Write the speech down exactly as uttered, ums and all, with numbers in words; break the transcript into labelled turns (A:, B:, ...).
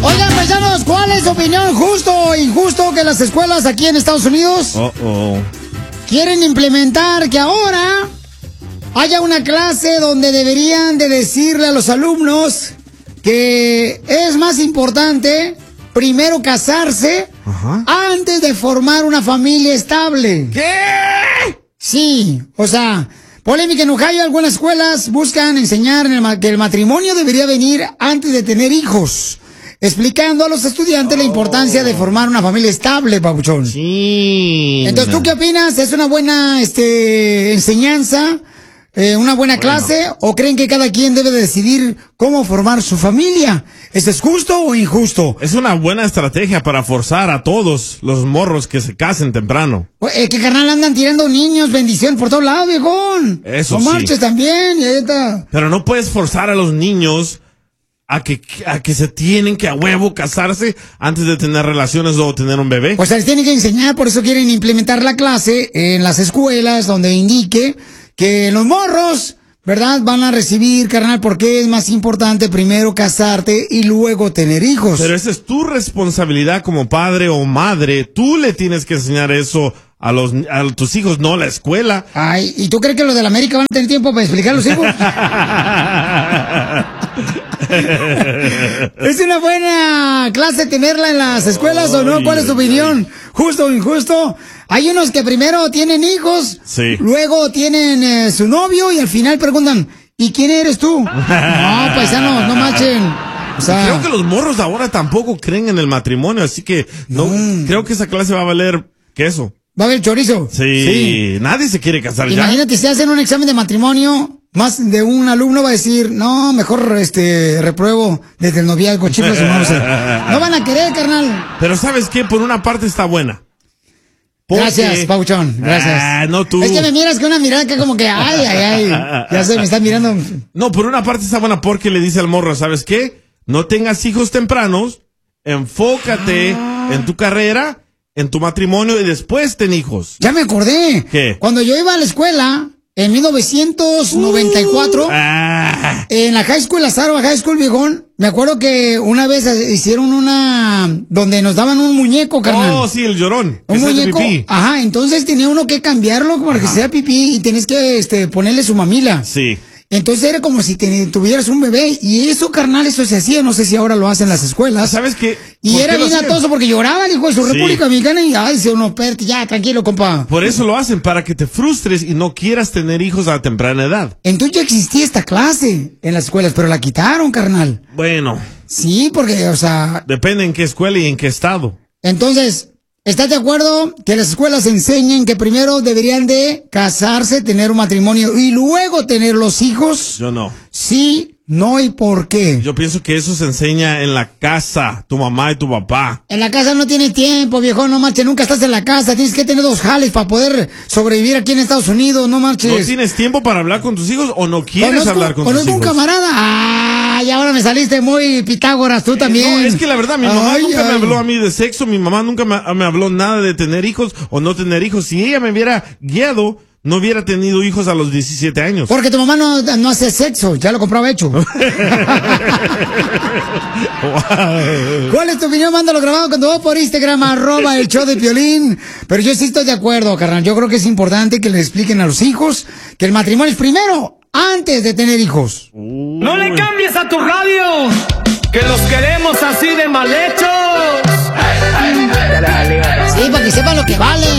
A: Oigan, paisanos, ¿cuál es su opinión? ¿Justo o injusto que las escuelas aquí en Estados Unidos
B: oh, oh.
A: quieren implementar que ahora haya una clase donde deberían de decirle a los alumnos que es más importante primero casarse Ajá. antes de formar una familia estable?
B: ¿Qué?
A: Sí, o sea, polémica en Ohio. Algunas escuelas buscan enseñar en el, que el matrimonio debería venir antes de tener hijos, explicando a los estudiantes oh. la importancia de formar una familia estable, papuchón.
B: Sí.
A: Entonces, ¿tú qué opinas? ¿Es una buena este, enseñanza? Eh, ¿Una buena bueno. clase? ¿O creen que cada quien debe decidir cómo formar su familia? ¿Esto es justo o injusto?
B: Es una buena estrategia para forzar a todos los morros que se casen temprano.
A: Es eh, que carnal andan tirando niños, bendición por todos lados, viejón.
B: Eso
A: no
B: sí.
A: marches también, y ahí está.
B: Pero no puedes forzar a los niños a que, a que se tienen que a huevo casarse antes de tener relaciones o tener un bebé.
A: O sea, les tienen que enseñar, por eso quieren implementar la clase en las escuelas donde indique que los morros, ¿verdad?, van a recibir, carnal, porque es más importante primero casarte y luego tener hijos.
B: Pero esa es tu responsabilidad como padre o madre. Tú le tienes que enseñar eso a los a tus hijos, no la escuela.
A: Ay, ¿y tú crees que los de la América van a tener tiempo para explicar a los hijos? ¿Es una buena clase tenerla en las escuelas o no? ¿Cuál es tu opinión? ¿Justo o injusto? Hay unos que primero tienen hijos,
B: sí.
A: luego tienen eh, su novio y al final preguntan, ¿y quién eres tú? No, paisanos, no marchen. O sea,
B: creo que los morros ahora tampoco creen en el matrimonio, así que no mm. creo que esa clase va a valer queso.
A: ¿Va a haber chorizo?
B: Sí, sí. Nadie se quiere casar.
A: Imagínate,
B: ya.
A: si hacen un examen de matrimonio, más de un alumno va a decir, no, mejor este repruebo desde el noviazgo, chiflas, no sé. No van a querer, carnal.
B: Pero ¿sabes qué? Por una parte está buena.
A: Porque... Gracias, Pauchón, gracias.
B: Ah, no tú.
A: Es que me miras con una mirada que como que, ay, ay, ay, ya se me está mirando.
B: No, por una parte está buena porque le dice al morro, ¿sabes qué? No tengas hijos tempranos, enfócate ah. en tu carrera, en tu matrimonio y después ten hijos.
A: Ya me acordé.
B: ¿Qué?
A: Cuando yo iba a la escuela, en mil novecientos noventa y cuatro, uh,
B: ah.
A: en la High School, la Sarva High School, viejón, me acuerdo que una vez hicieron una, donde nos daban un muñeco, carnal.
B: Oh, sí, el llorón.
A: Un muñeco. Pipí. Ajá, entonces tenía uno que cambiarlo para que sea pipí y tenés que este, ponerle su mamila.
B: Sí.
A: Entonces era como si te, tuvieras un bebé. Y eso, carnal, eso se hacía. No sé si ahora lo hacen las escuelas.
B: ¿Sabes qué?
A: Y era bien atoso porque lloraba el hijo de su sí. República Dominicana. Y, ay, se uno, perte, ya, tranquilo, compa.
B: Por eso lo hacen, para que te frustres y no quieras tener hijos a temprana edad.
A: Entonces ya existía esta clase en las escuelas, pero la quitaron, carnal.
B: Bueno.
A: Sí, porque, o sea...
B: Depende en qué escuela y en qué estado.
A: Entonces... ¿Estás de acuerdo que las escuelas enseñen que primero deberían de casarse, tener un matrimonio y luego tener los hijos?
B: Yo no.
A: Sí, no y por qué.
B: Yo pienso que eso se enseña en la casa, tu mamá y tu papá.
A: En la casa no tienes tiempo, viejo, no marches, nunca estás en la casa, tienes que tener dos jales para poder sobrevivir aquí en Estados Unidos, no marches.
B: ¿No tienes tiempo para hablar con tus hijos o no quieres
A: conozco,
B: hablar con tus hijos?
A: Conozco un camarada. Ah, y ahora me saliste muy Pitágoras, tú también.
B: No, es que la verdad, mi mamá
A: ay,
B: nunca
A: ay.
B: me habló a mí de sexo, mi mamá nunca me, me habló nada de tener hijos o no tener hijos. Si ella me hubiera guiado, no hubiera tenido hijos a los diecisiete años.
A: Porque tu mamá no, no hace sexo, ya lo compraba hecho. Wow. ¿Cuál es tu opinión? Mándalo grabado cuando va por Instagram, arroba el show de Piolín. Pero yo sí estoy de acuerdo, carnal. Yo creo que es importante que le expliquen a los hijos que el matrimonio es primero, antes de tener hijos.
C: Uh. No le cambies a tu radio, que los queremos así de mal hechos.
A: Sí, para que sepan lo que valen.